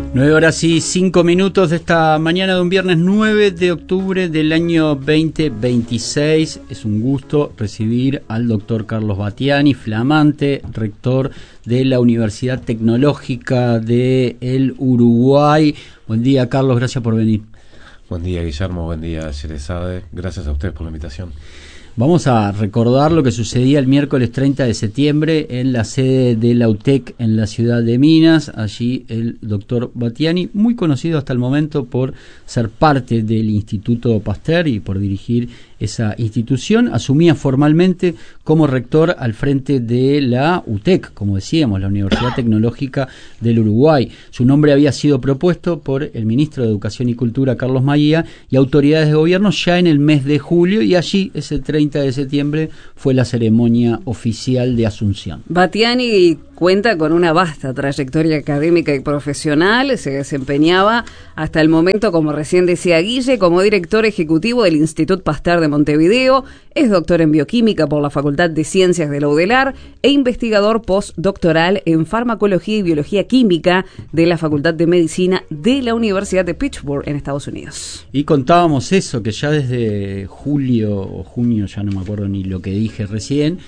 9:05 de esta mañana de un viernes 9 de octubre del año 2026. Es un gusto recibir al doctor Carlos Battiani, flamante rector de la Universidad Tecnológica del Uruguay. Buen día, Carlos, gracias por venir. Buen día, Guillermo, buen día, Sherezade. Gracias a ustedes por la invitación. Vamos a recordar lo que sucedía el miércoles 30 de septiembre en la sede de la UTEC en la ciudad de Minas. Allí el doctor Battiani, muy conocido hasta el momento por ser parte del Instituto Pasteur y por dirigir esa institución, asumía formalmente como rector al frente de la UTEC, como decíamos, la Universidad Tecnológica del Uruguay. Su nombre había sido propuesto por el ministro de Educación y Cultura, Carlos Maía, y autoridades de gobierno ya en el mes de julio, y allí, ese 30 de septiembre, fue la ceremonia oficial de asunción. Battiani cuenta con una vasta trayectoria académica y profesional. Se desempeñaba hasta el momento, como recién decía Guille, como director ejecutivo del Instituto Pasteur de Montevideo. Es doctor en bioquímica por la Facultad de Ciencias de la UDELAR e investigador postdoctoral en farmacología y biología química de la Facultad de Medicina de la Universidad de Pittsburgh en Estados Unidos. Y contábamos eso, que ya desde julio o junio, ya no me acuerdo ni lo que dije recién,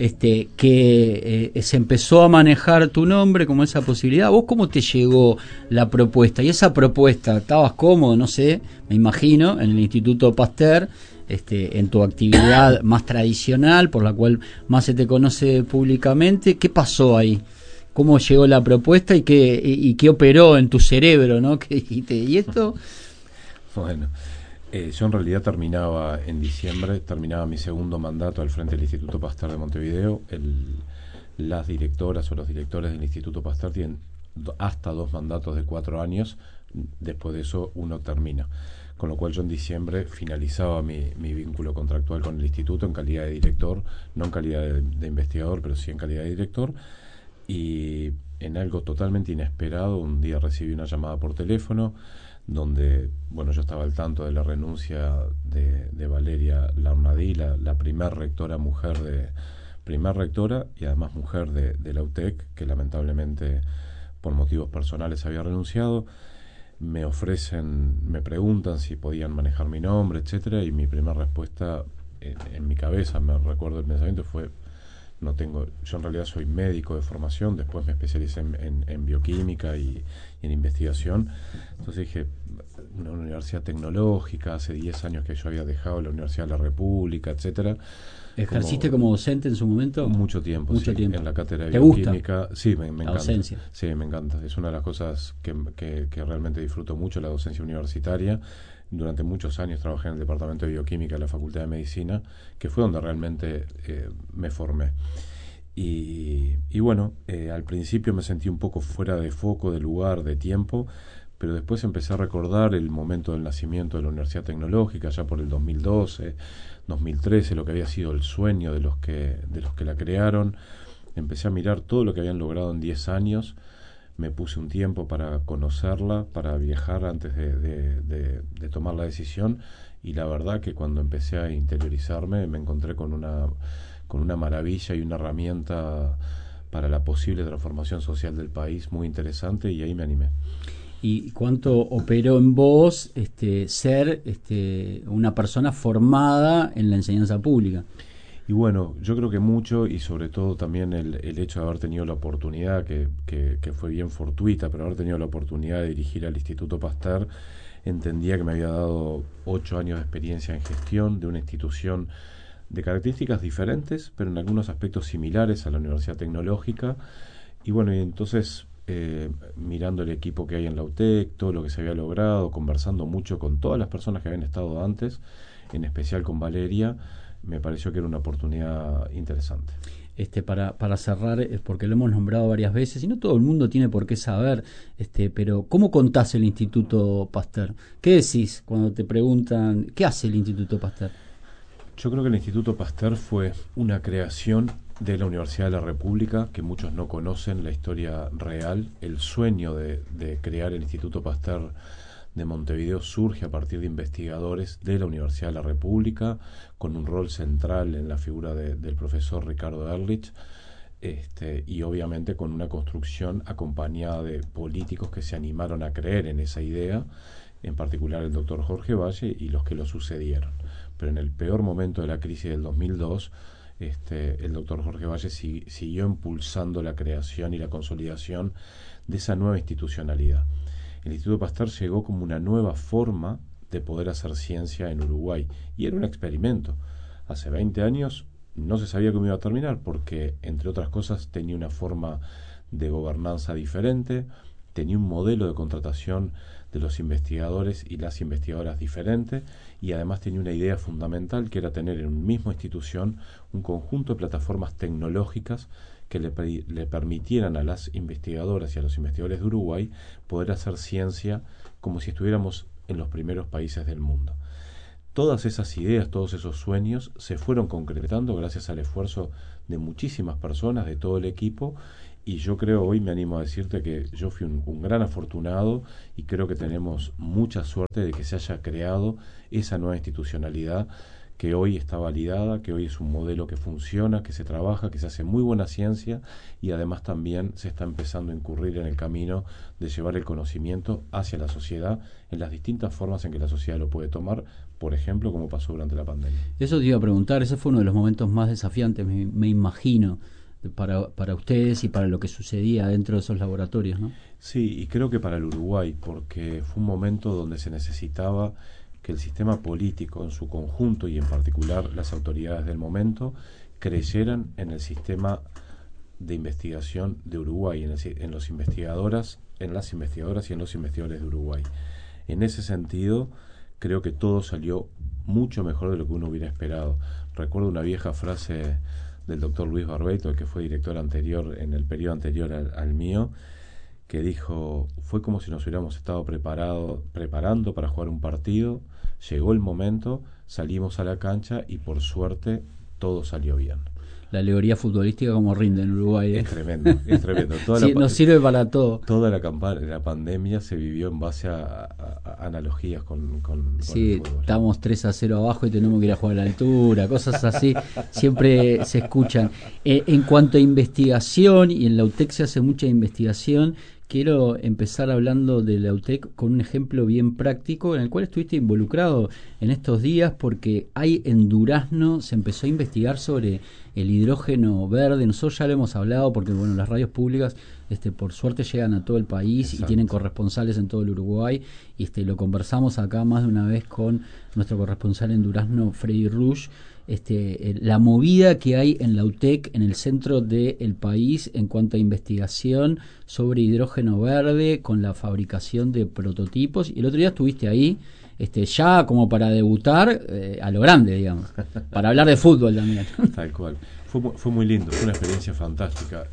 que se empezó a manejar tu nombre como esa posibilidad. ¿Vos cómo te llegó la propuesta? Y esa propuesta, ¿estabas cómodo, no sé, me imagino, en el Instituto Pasteur, en tu actividad más tradicional, por la cual más se te conoce públicamente? ¿Qué pasó ahí? ¿Cómo llegó la propuesta y qué operó en tu cerebro, ¿no? ¿Qué dijiste? ¿Y esto? Bueno, yo en realidad terminaba mi segundo mandato al frente del Instituto Pasteur de Montevideo. Las directoras o los directores del Instituto Pasteur tienen hasta 2 mandatos de 4 años. Después de eso uno termina. Con lo cual yo en diciembre finalizaba mi vínculo contractual con el instituto en calidad de director, no en calidad de investigador, pero sí en calidad de director. Y en algo totalmente inesperado, un día recibí una llamada por teléfono donde, bueno, yo estaba al tanto de la renuncia de Valeria Larnadí, la primera rectora y además mujer de la UTEC, que lamentablemente por motivos personales había renunciado. Me preguntan si podían manejar mi nombre, etcétera, y mi primera respuesta en mi cabeza, me recuerdo el pensamiento, fue: yo en realidad soy médico de formación, después me especialicé en bioquímica y en investigación. Entonces dije, una universidad tecnológica, hace 10 años que yo había dejado la Universidad de la República, etcétera. ¿Ejerciste como docente en su momento? Mucho tiempo. En la cátedra de ¿Te bioquímica. gusta? Sí, me encanta. Docencia. Sí, me encanta. Es una de las cosas que realmente disfruto mucho, la docencia universitaria. Durante muchos años trabajé en el Departamento de Bioquímica de la Facultad de Medicina, que fue donde realmente me formé. Y bueno, al principio me sentí un poco fuera de foco, de lugar, de tiempo, pero después empecé a recordar el momento del nacimiento de la Universidad Tecnológica, ya por el 2012, 2013, lo que había sido el sueño de los que la crearon. Empecé a mirar todo lo que habían logrado en 10 años. Me puse un tiempo para conocerla, para viajar antes de tomar la decisión, y la verdad que cuando empecé a interiorizarme me encontré con una maravilla y una herramienta para la posible transformación social del país muy interesante, y ahí me animé. ¿Y cuánto operó en vos ser una persona formada en la enseñanza pública? Y bueno, yo creo que mucho, y sobre todo también el hecho de haber tenido la oportunidad, que fue bien fortuita, pero haber tenido la oportunidad de dirigir al Instituto Pasteur, entendía que me había dado 8 años de experiencia en gestión de una institución de características diferentes, pero en algunos aspectos similares a la Universidad Tecnológica. Y bueno, y entonces mirando el equipo que hay en la UTEC, todo lo que se había logrado, conversando mucho con todas las personas que habían estado antes, en especial con Valeria, me pareció que era una oportunidad interesante. Para cerrar, porque lo hemos nombrado varias veces y no todo el mundo tiene por qué saber, pero ¿cómo contás el Instituto Pasteur? ¿Qué decís cuando te preguntan qué hace el Instituto Pasteur? Yo creo que el Instituto Pasteur fue una creación de la Universidad de la República, que muchos no conocen la historia real. El sueño de crear el Instituto Pasteur de Montevideo surge a partir de investigadores de la Universidad de la República, con un rol central en la figura del profesor Ricardo Ehrlich. y obviamente con una construcción acompañada de políticos que se animaron a creer en esa idea, en particular el doctor Jorge Valle y los que lo sucedieron. Pero en el peor momento de la crisis del 2002, el doctor Jorge Valle siguió impulsando la creación y la consolidación de esa nueva institucionalidad. El Instituto Pasteur llegó como una nueva forma de poder hacer ciencia en Uruguay, y era un experimento. Hace 20 años no se sabía cómo iba a terminar, porque, entre otras cosas, tenía una forma de gobernanza diferente, tenía un modelo de contratación de los investigadores y las investigadoras diferente, y además tenía una idea fundamental, que era tener en una misma institución un conjunto de plataformas tecnológicas que le permitieran a las investigadoras y a los investigadores de Uruguay poder hacer ciencia como si estuviéramos en los primeros países del mundo. Todas esas ideas, todos esos sueños se fueron concretando gracias al esfuerzo de muchísimas personas, de todo el equipo, y yo creo, hoy me animo a decirte que yo fui un gran afortunado, y creo que tenemos mucha suerte de que se haya creado esa nueva institucionalidad que hoy está validada, que hoy es un modelo que funciona, que se trabaja, que se hace muy buena ciencia, y además también se está empezando a incurrir en el camino de llevar el conocimiento hacia la sociedad en las distintas formas en que la sociedad lo puede tomar, por ejemplo, como pasó durante la pandemia. Eso te iba a preguntar, ese fue uno de los momentos más desafiantes, me imagino, para ustedes y para lo que sucedía dentro de esos laboratorios, ¿no? Sí, y creo que para el Uruguay, porque fue un momento donde se necesitaba que el sistema político en su conjunto, y en particular las autoridades del momento, creyeran en el sistema de investigación de Uruguay, en las investigadoras y en los investigadores de Uruguay. En ese sentido, creo que todo salió mucho mejor de lo que uno hubiera esperado. Recuerdo una vieja frase del doctor Luis Barbeito, el que fue director anterior, en el periodo anterior al mío, que dijo: fue como si nos hubiéramos estado preparando para jugar un partido, llegó el momento, salimos a la cancha y por suerte todo salió bien. La alegoría futbolística como rinde en Uruguay. Es tremendo, es tremendo. Sí, nos sirve para todo. Toda la pandemia se vivió en base a analogías con sí, el fútbol. Estamos 3-0 abajo y tenemos que ir a jugar a la altura, cosas así, siempre se escuchan. En cuanto a investigación, y en la UTEC se hace mucha investigación, quiero empezar hablando de la UTEC con un ejemplo bien práctico en el cual estuviste involucrado en estos días, porque hay en Durazno, se empezó a investigar sobre el hidrógeno verde. Nosotros ya lo hemos hablado porque bueno, las radios públicas por suerte llegan a todo el país. Exacto. Y tienen corresponsales en todo el Uruguay, y lo conversamos acá más de una vez con nuestro corresponsal en Durazno, Freddy Rush. La movida que hay en la UTEC, en el centro del país, en cuanto a investigación sobre hidrógeno verde, con la fabricación de prototipos. Y el otro día estuviste ahí, ya como para debutar a lo grande, digamos, para hablar de fútbol también. Tal cual. Fue muy lindo, fue una experiencia fantástica.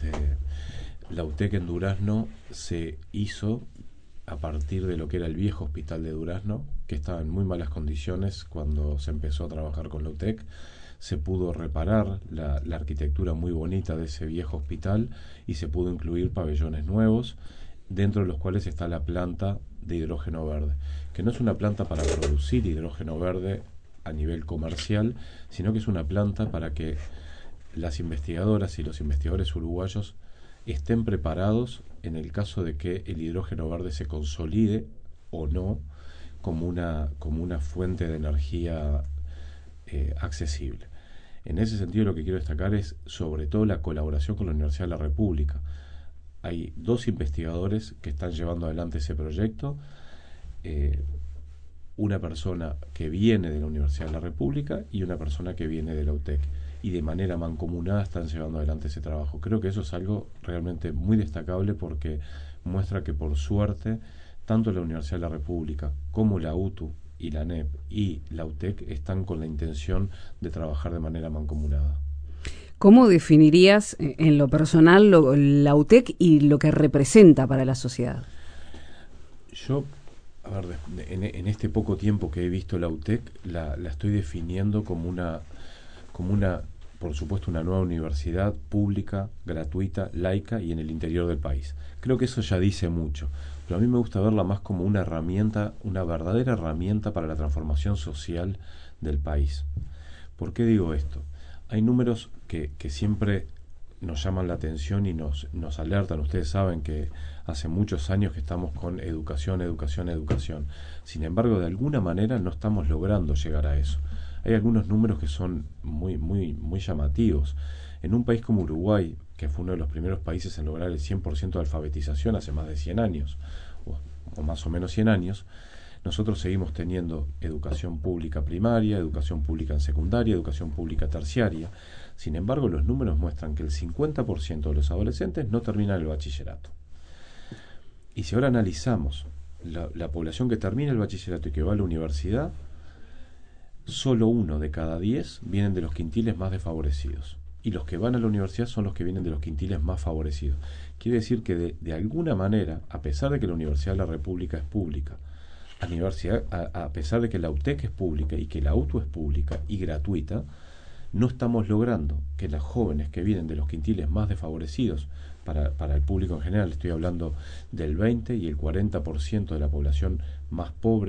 La UTEC en Durazno se hizo a partir de lo que era el viejo hospital de Durazno, que estaba en muy malas condiciones cuando se empezó a trabajar con la UTEC. Se pudo reparar la arquitectura muy bonita de ese viejo hospital y se pudo incluir pabellones nuevos, dentro de los cuales está la planta de hidrógeno verde, que no es una planta para producir hidrógeno verde a nivel comercial, sino que es una planta para que las investigadoras y los investigadores uruguayos estén preparados en el caso de que el hidrógeno verde se consolide o no como una fuente de energía accesible. En ese sentido, lo que quiero destacar es sobre todo la colaboración con la Universidad de la República. Hay 2 investigadores que están llevando adelante ese proyecto, una persona que viene de la Universidad de la República y una persona que viene de la UTEC, y de manera mancomunada están llevando adelante ese trabajo. Creo que eso es algo realmente muy destacable, porque muestra que por suerte tanto la Universidad de la República como la UTU y la ANEP y la UTEC están con la intención de trabajar de manera mancomunada. ¿Cómo definirías en lo personal la UTEC y lo que representa para la sociedad? Yo, a ver, en este poco tiempo que he visto la UTEC, la estoy definiendo como una, por supuesto, una nueva universidad pública, gratuita, laica y en el interior del país. Creo que eso ya dice mucho, pero a mí me gusta verla más como una herramienta, una verdadera herramienta para la transformación social del país. ¿Por qué digo esto? Hay números que siempre nos llaman la atención y nos alertan. Ustedes saben que hace muchos años que estamos con educación. Sin embargo, de alguna manera no estamos logrando llegar a eso. Hay algunos números que son muy llamativos. En un país como Uruguay, que fue uno de los primeros países en lograr el 100% de alfabetización hace más de 100 años, o más o menos 100 años, nosotros seguimos teniendo educación pública primaria, educación pública en secundaria, educación pública terciaria. Sin embargo, los números muestran que el 50% de los adolescentes no terminan el bachillerato. Y si ahora analizamos la población que termina el bachillerato y que va a la universidad, solo 1 de cada 10 vienen de los quintiles más desfavorecidos. Y los que van a la universidad son los que vienen de los quintiles más favorecidos. Quiere decir que de alguna manera, a pesar de que la Universidad de la República es pública, a pesar de que la UTEC es pública y que la UTU es pública y gratuita, no estamos logrando que los jóvenes que vienen de los quintiles más desfavorecidos, para el público en general, estoy hablando del 20 y el 40% de la población más pobre